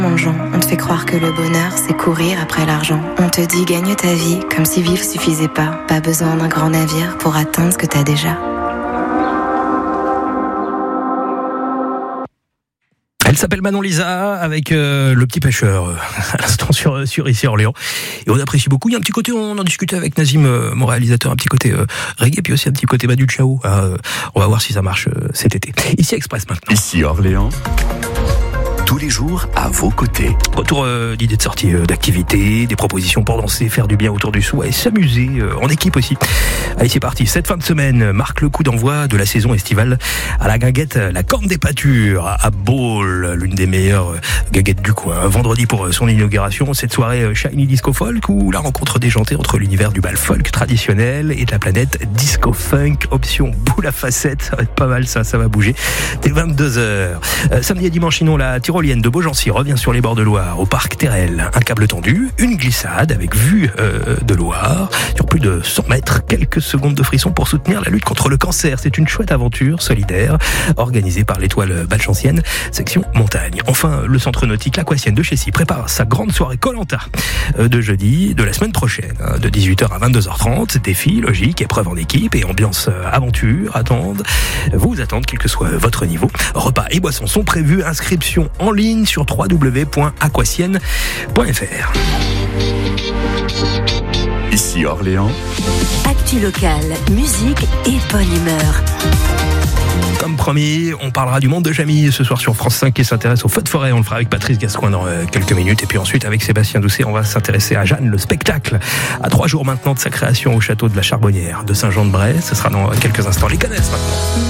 Mangeant, on te fait croire que le bonheur, c'est courir après l'argent. On te dit gagne ta vie, comme si vivre suffisait pas. Pas besoin d'un grand navire pour atteindre ce que t'as déjà. Elle s'appelle Manon Lisa avec le petit pêcheur à l'instant sur ici Orléans. Et on apprécie beaucoup. Il y a un petit côté, on en discutait avec Nazim, mon réalisateur, un petit côté reggae, puis aussi un petit côté Manu Chao. On va voir si ça marche cet été. Ici Express maintenant. Ici Orléans. Tous les jours à vos côtés. Retour d'idées de sortie, d'activités, des propositions pour danser, faire du bien autour du soi et s'amuser en équipe aussi. Allez, c'est parti. Cette fin de semaine marque le coup d'envoi de la saison estivale à la guinguette La Corne des Pâtures à Baule, l'une des meilleures guinguettes du coin. Vendredi pour son inauguration, cette soirée Shiny Disco Folk où la rencontre déjantée entre l'univers du bal folk traditionnel et de la planète Disco Funk, option boule à facettes. Ça va être pas mal, ça va bouger. Dès 22h. Samedi et dimanche, sinon, la tyrolienne de Beaugency revient sur les bords de Loire au parc Terrel. Un câble tendu, une glissade avec vue de Loire sur plus de 100 mètres, quelques secondes de frisson pour soutenir la lutte contre le cancer. C'est une chouette aventure solidaire organisée par l'Étoile Balchancienne, section montagne. Enfin, le centre nautique L'Aquatienne de Chessy prépare sa grande soirée Koh-Lanta de jeudi de la semaine prochaine, de 18h à 22h30. Défi, logique, épreuve en équipe et ambiance aventure vous attendent quel que soit votre niveau. Repas et boissons sont prévus, inscription en ligne sur www.aquatienne.fr. Ici Orléans. Actu locale, musique et bonne humeur. Comme promis, on parlera du monde de Jamie ce soir sur France 5 qui s'intéresse au feu de forêt. On le fera avec Patrice Gascoigne dans quelques minutes. Et puis ensuite, avec Sébastien Doucet, on va s'intéresser à Jeanne, le spectacle. À 3 jours maintenant de sa création au château de la Charbonnière de Saint-Jean-de-Bray. Ce sera dans quelques instants. Les connaisses maintenant.